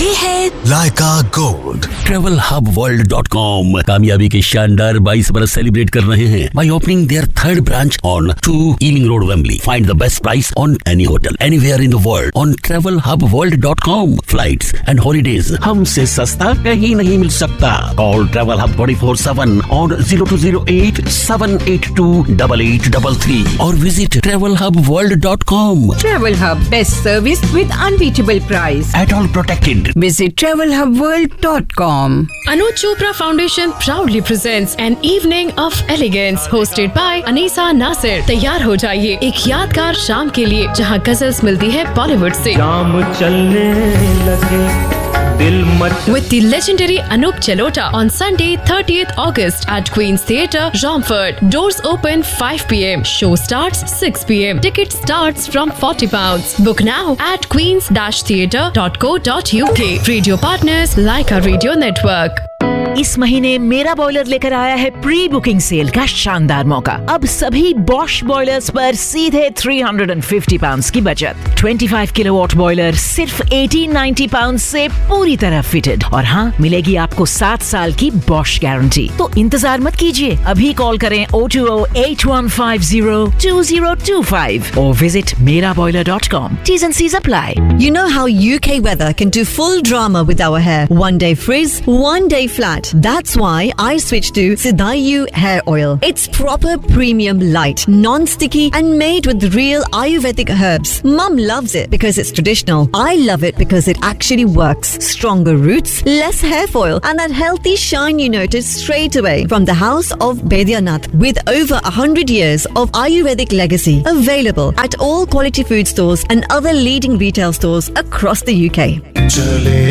ये है लाइका gold. TravelHubWorld.com कामयाबी के शानदार 22 बरस सेलिब्रेट कर रहे हैं by opening their third branch on 2 Ealing Road, Wembley. Find the best price on any hotel anywhere in the world on TravelHubWorld.com. Flights and holidays हमसे सस्ता कहीं नहीं मिल सकता. Call Travel Hub 24/7 on 0208 782 8833 or visit TravelHubWorld.com. Travel Hub, best service with unbeatable price. At all protected. Visit TravelHubWorld.com. Anuj Chopra Foundation proudly presents an evening of elegance hosted by Anisa Nasir. तैयार हो जाइए एक यादगार शाम के लिए जहां गजल्स मिलती है बॉलीवुड से. शाम चलने लगे दिल much With the legendary Anup Jalota on Sunday 30th August at Queen's Theatre, Romford. Doors open 5 p.m. Show starts 6 p.m. Ticket starts from £40. Book now at queens-theatre.co.uk. Radio partners Leica Radio Network. इस महीने मेरा boiler लेकर आया है pre booking cell का शानदार मौका. अब सभी बॉश बॉयलर्स पर सीधे £350 की बचत. 25 किलोवाट बॉयलर सिर्फ £1890 से पूरी तरह फिटेड. और हाँ, मिलेगी आपको 7 साल की बॉश गारंटी. तो इंतजार मत कीजिए, अभी कॉल करें 020-8150-2025 और visit meraboiler.com. T's and C's apply. You know how UK weather can do full drama with our hair. One day frizz, one day flat. That's why I switched to Sidayu hair oil. It's proper premium light, non-sticky and made with real Ayurvedic herbs. Mum loves it because it's traditional. I love it because it actually works. Stronger roots, less hair foil and that healthy shine you notice straight away. From the house of Baidyanath with over 100 years of Ayurvedic legacy. Available at all quality food stores and other leading retail stores across the UK. चले